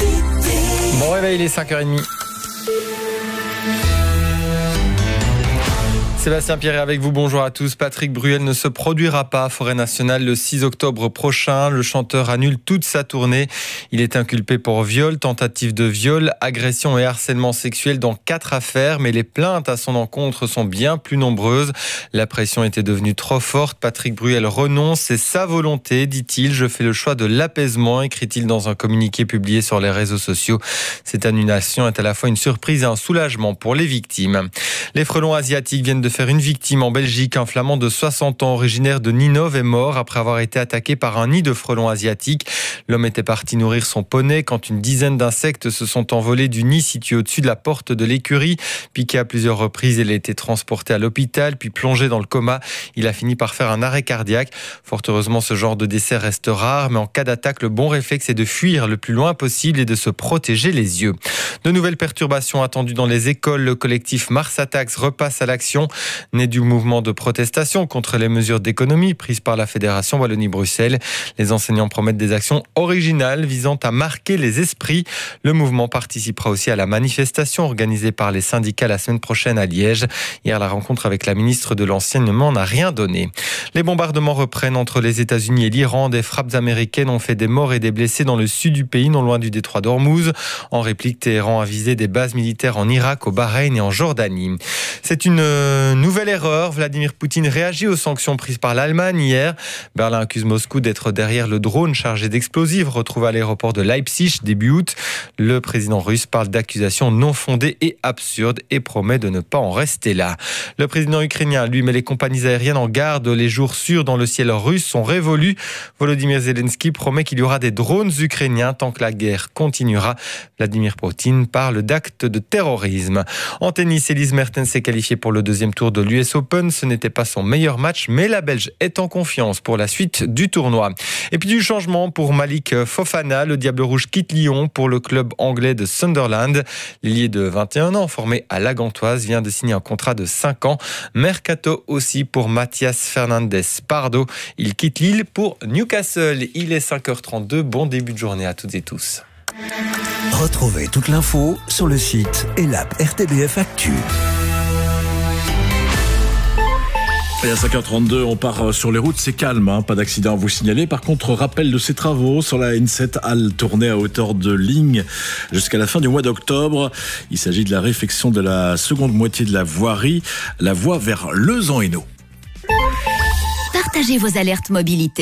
Bon réveil, il est 5h30. Sébastien Pierret avec vous, bonjour à tous. Patrick Bruel ne se produira pas à Forêt Nationale le 6 octobre prochain. Le chanteur annule toute sa tournée. Il est inculpé pour viol, tentative de viol, agression et harcèlement sexuel dans 4 affaires. Mais les plaintes à son encontre sont bien plus nombreuses. La pression était devenue trop forte. Patrick Bruel renonce, c'est sa volonté, dit-il. Je fais le choix de l'apaisement, écrit-il dans un communiqué publié sur les réseaux sociaux. Cette annulation est à la fois une surprise et un soulagement pour les victimes. Les frelons asiatiques viennent de faire une victime en Belgique. Un flamand de 60 ans originaire de Ninove est mort après avoir été attaqué par un nid de frelons asiatiques. L'homme était parti nourrir son poney quand une dizaine d'insectes se sont envolés du nid situé au-dessus de la porte de l'écurie. Piqué à plusieurs reprises, il a été transporté à l'hôpital puis plongé dans le coma. Il a fini par faire un arrêt cardiaque. Fort heureusement, ce genre de décès reste rare, mais en cas d'attaque, le bon réflexe est de fuir le plus loin possible et de se protéger les yeux. De nouvelles perturbations attendues dans les écoles. Le collectif Mars Attacks repasse à l'action. Né du mouvement de protestation contre les mesures d'économie prises par la Fédération Wallonie-Bruxelles. Les enseignants promettent des actions originales visant à marquer les esprits. Le mouvement participera aussi à la manifestation organisée par les syndicats la semaine prochaine à Liège. Hier, la rencontre avec la ministre de l'Enseignement n'a rien donné. Les bombardements reprennent entre les États-Unis et l'Iran. Des frappes américaines ont fait des morts et des blessés dans le sud du pays, non loin du détroit d'Ormuz. En réplique, Téhéran a visé des bases militaires en Irak, au Bahreïn et en Jordanie. C'est une nouvelle erreur. Vladimir Poutine réagit aux sanctions prises par l'Allemagne hier. Berlin accuse Moscou d'être derrière le drone chargé d'explosifs retrouvé à l'aéroport de Leipzig début août. Le président russe parle d'accusations non fondées et absurdes et promet de ne pas en rester là. Le président ukrainien, lui, met les compagnies aériennes en garde. Les jours sûrs dans le ciel russe sont révolus. Volodymyr Zelensky promet qu'il y aura des drones ukrainiens tant que la guerre continuera. Vladimir Poutine parle d'actes de terrorisme. En tennis, Elise Mertens s'est qualifiée pour le deuxième tour de l'US Open. Ce n'était pas son meilleur match, mais la Belge est en confiance pour la suite du tournoi. Et puis du changement pour Malik Fofana. Le Diable Rouge quitte Lyon pour le club anglais de Sunderland. L'ailier de 21 ans, formé à la Gantoise, vient de signer un contrat de 5 ans. Mercato aussi pour Mathias Fernandez Pardo. Il quitte Lille pour Newcastle. Il est 5h32. Bon début de journée à toutes et tous. Retrouvez toute l'info sur le site et l'app RTBF Actu. Et à 5h32, on part sur les routes, c'est calme, pas d'accident à vous signaler. Par contre, rappel de ces travaux sur la N7 Halle tournée à hauteur de ligne jusqu'à la fin du mois d'octobre. Il s'agit de la réfection de la seconde moitié de la voirie, la voie vers Lezan-Hainaut. Partagez vos alertes mobilité.